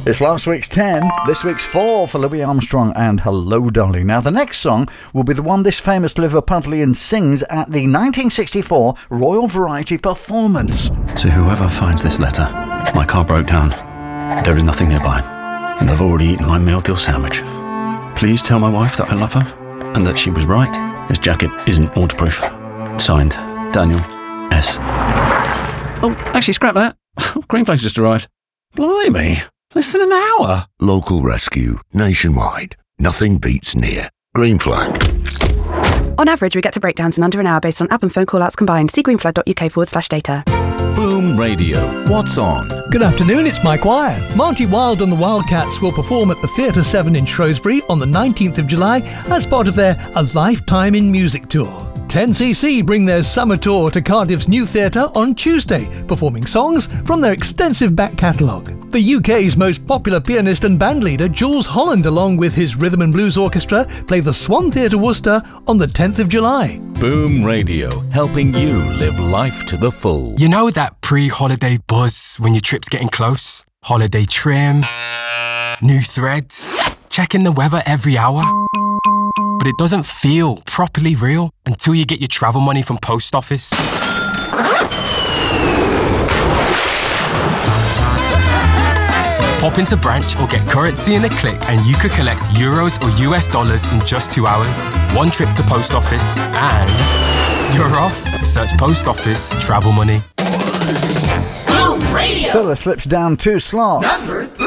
It's last week's 10, this week's 4 for Louis Armstrong and Hello Dolly. Now the next song will be the one this famous Liverpudlian sings at the 1964 Royal Variety Performance. To whoever finds this letter, my car broke down. There is nothing nearby, and I've already eaten my meal-deal sandwich. Please tell my wife that I love her, and that she was right. This jacket isn't waterproof. Signed, Daniel S. Oh, actually, scrap that. Green Flag's just arrived. Blimey, less than an hour. Local rescue, nationwide. Nothing beats near. Green Flag. On average, we get to breakdowns in under an hour based on app and phone call-outs combined. See greenflag.uk/data. Boom Radio. What's on? Good afternoon, it's Mike Wire. Monty Wilde and the Wildcats will perform at the Theatre 7 in Shrewsbury on the 19th of July as part of their A Lifetime in Music tour. 10cc bring their summer tour to Cardiff's New Theatre on Tuesday, performing songs from their extensive back catalogue. The UK's most popular pianist and bandleader, Jules Holland, along with his Rhythm and Blues Orchestra, play the Swan Theatre Worcester on the 10th of July. Boom Radio, helping you live life to the full. You know that pre-holiday buzz when your trip's getting close? Holiday trim, new threads, checking the weather every hour. But it doesn't feel properly real until you get your travel money from Post Office. Hop into branch or get currency in a click and you could collect euros or US dollars in just 2 hours. One trip to Post Office and you're off. Search Post Office travel money. Scylla slips down 2 slots. Number 3.